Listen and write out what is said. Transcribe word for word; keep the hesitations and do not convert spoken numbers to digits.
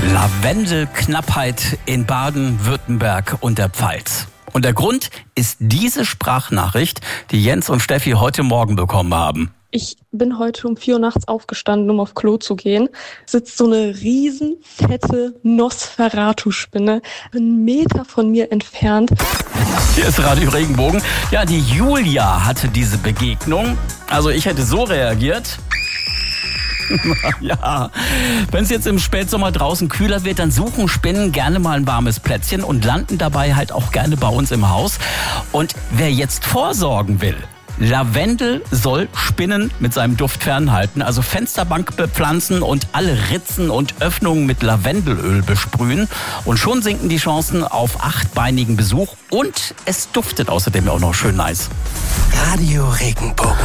Lavendelknappheit in Baden-Württemberg und der Pfalz. Und der Grund ist diese Sprachnachricht, die Jens und Steffi heute Morgen bekommen haben. Ich bin heute um vier Uhr nachts aufgestanden, um auf Klo zu gehen. Sitzt so eine riesen, fette Nosferatu-Spinne einen Meter von mir entfernt. Hier ist Radio Regenbogen. Ja, die Julia hatte diese Begegnung. Also ich hätte so reagiert. Ja, wenn es jetzt im Spätsommer draußen kühler wird, dann suchen Spinnen gerne mal ein warmes Plätzchen und landen dabei halt auch gerne bei uns im Haus. Und wer jetzt vorsorgen will, Lavendel soll Spinnen mit seinem Duft fernhalten, also Fensterbank bepflanzen und alle Ritzen und Öffnungen mit Lavendelöl besprühen. Und schon sinken die Chancen auf achtbeinigen Besuch und es duftet außerdem auch noch schön nice. Radio Regenbogen.